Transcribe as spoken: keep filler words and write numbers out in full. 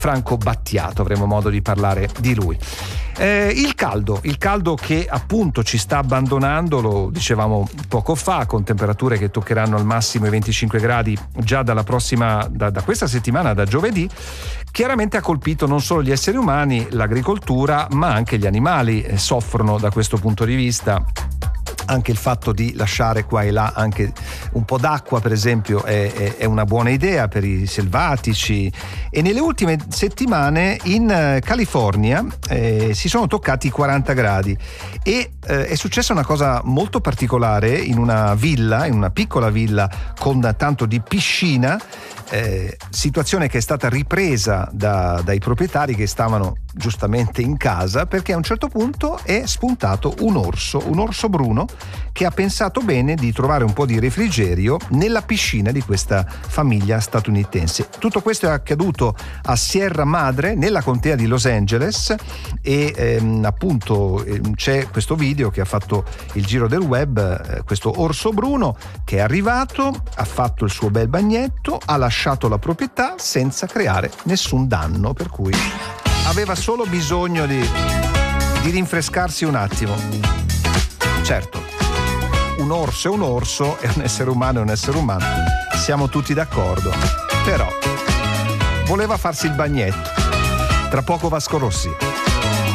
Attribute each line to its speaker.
Speaker 1: Franco Battiato, avremo modo di parlare di lui. Eh, il caldo, il caldo che appunto ci sta abbandonando, lo dicevamo poco fa, con temperature che toccheranno al massimo i venticinque gradi già dalla prossima, da, da questa settimana, da giovedì, chiaramente ha colpito non solo gli esseri umani, l'agricoltura, ma anche gli animali eh, soffrono da questo punto di vista. Anche il fatto di lasciare qua e là anche un po' d'acqua, per esempio, è, è, è una buona idea per i selvatici. E nelle ultime settimane in California eh, si sono toccati i quaranta gradi e eh, è successa una cosa molto particolare in una villa, in una piccola villa con tanto di piscina. Eh, situazione che è stata ripresa da, dai proprietari che stavano giustamente in casa, perché a un certo punto è spuntato un orso, un orso bruno che ha pensato bene di trovare un po' di refrigerio nella piscina di questa famiglia statunitense. Tutto questo è accaduto a Sierra Madre, nella contea di Los Angeles, e ehm, appunto ehm, c'è questo video che ha fatto il giro del web, eh, questo orso bruno che è arrivato, ha fatto il suo bel bagnetto, ha lasciato la proprietà senza creare nessun danno, per cui aveva solo bisogno di, di rinfrescarsi un attimo. Certo, un orso è un orso e un essere umano è un essere umano, siamo tutti d'accordo, però voleva farsi il bagnetto. Tra poco Vasco Rossi.